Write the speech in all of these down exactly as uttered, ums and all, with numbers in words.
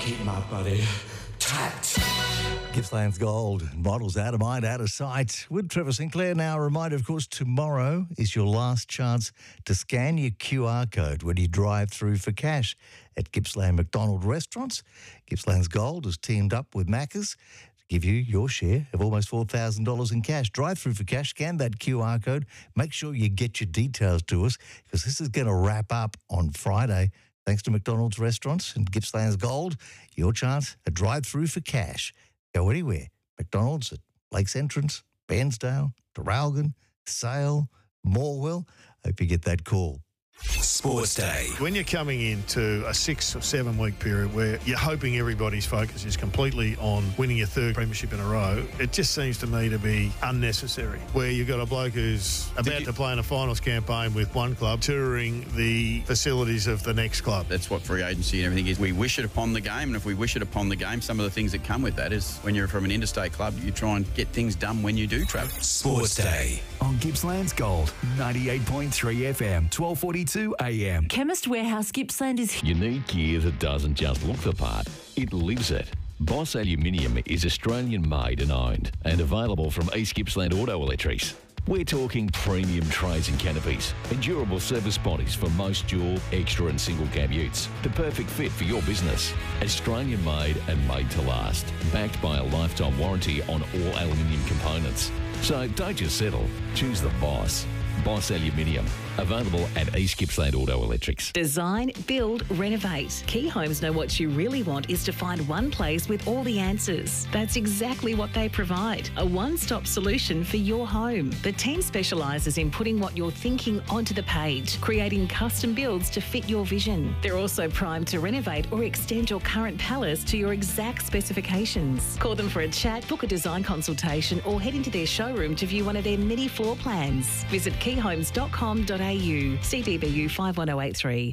keep my buddy tapped. Gippsland's Gold. Models out of mind, out of sight. With Trevor Sinclair now, a reminder, of course, tomorrow is your last chance to scan your Q R code when you drive through for cash at Gippsland McDonald restaurants. Gippsland's Gold has teamed up with Macca's to give you your share of almost four thousand dollars in cash. Drive through for cash, scan that Q R code. Make sure you get your details to us because this is going to wrap up on Friday. Thanks to McDonald's restaurants and Gippsland's Gold, your chance, a drive-through for cash. Go anywhere. McDonald's at Lakes Entrance, Bairnsdale, Traralgon, Sale, Morwell. Hope you get that call. Sports Day. When you're coming into a six or seven week period where you're hoping everybody's focus is completely on winning your third premiership in a row, it just seems to me to be unnecessary. Where you've got a bloke who's about to play in a finals campaign with one club, touring the facilities of the next club. That's what free agency and everything is. We wish it upon the game, and if we wish it upon the game, some of the things that come with that is when you're from an interstate club, you try and get things done when you do travel. Sports Day. On Gippsland's Gold, ninety-eight point three F M, twelve forty-two A M. Chemist Warehouse Gippsland is... You need gear that doesn't just look the part, it lives it. Boss Aluminium is Australian made and owned and available from East Gippsland Auto Electrics. We're talking premium trays and canopies, endurable service bodies for most dual, extra and single cab utes. The perfect fit for your business. Australian made and made to last. Backed by a lifetime warranty on all aluminium components. So don't just settle, choose the Boss. Boss Aluminium. Available at East Gippsland Auto Electrics. Design, build, renovate. Key Homes know what you really want is to find one place with all the answers. That's exactly what they provide. A one-stop solution for your home. The team specialises in putting what you're thinking onto the page, creating custom builds to fit your vision. They're also primed to renovate or extend your current palace to your exact specifications. Call them for a chat, book a design consultation or head into their showroom to view one of their many floor plans. Visit key homes dot com dot a u. C D B U five one zero eight three.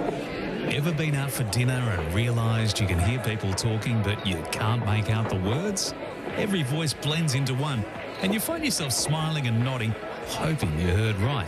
Ever been out for dinner and realised you can hear people talking but you can't make out the words? Every voice blends into one and you find yourself smiling and nodding, hoping you heard right.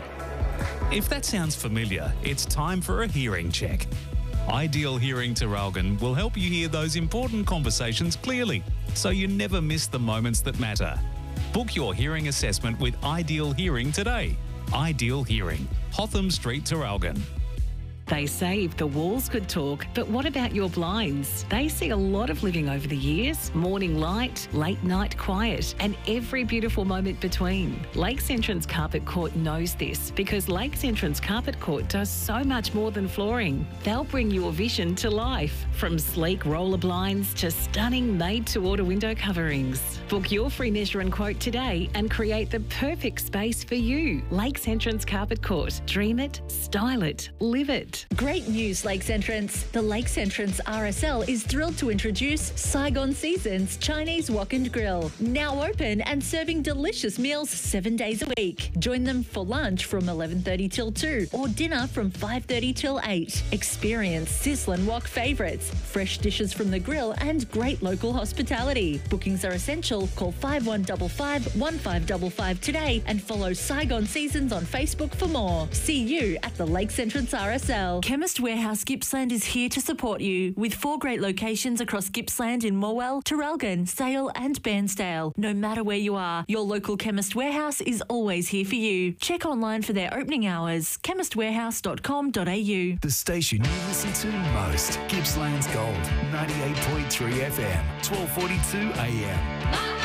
If that sounds familiar, it's time for a hearing check. Ideal Hearing Traralgon will help you hear those important conversations clearly so you never miss the moments that matter. Book your hearing assessment with Ideal Hearing today. Ideal Hearing, Hotham Street, Traralgon. They say if the walls could talk, but what about your blinds? They see a lot of living over the years. Morning light, late night quiet, and every beautiful moment between. Lakes Entrance Carpet Court knows this because Lakes Entrance Carpet Court does so much more than flooring. They'll bring your vision to life, from sleek roller blinds to stunning made-to-order window coverings. Book your free measure and quote today and create the perfect space for you. Lakes Entrance Carpet Court. Dream it, style it, live it. Great news, Lakes Entrance. The Lakes Entrance R S L is thrilled to introduce Saigon Seasons Chinese Wok and Grill. Now open and serving delicious meals seven days a week. Join them for lunch from eleven thirty till two or dinner from five thirty till eight. Experience sizzling wok favourites, fresh dishes from the grill and great local hospitality. Bookings are essential. Call five one five five, one five five five today and follow Saigon Seasons on Facebook for more. See you at the Lakes Entrance R S L. Chemist Warehouse Gippsland is here to support you with four great locations across Gippsland in Morwell, Traralgon, Sale and Bairnsdale. No matter where you are, your local Chemist Warehouse is always here for you. Check online for their opening hours, chemist warehouse dot com dot a u. The station you listen to most. Gippsland's Gold, ninety-eight point three F M, twelve forty-two A M.